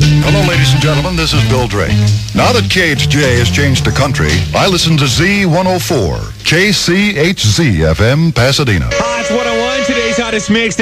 Hello, ladies and gentlemen. This is Bill Drake. Now that KHJ has changed to country, I listen to Z104, KCHZ FM, Pasadena. Hot 101, today's hottest mix.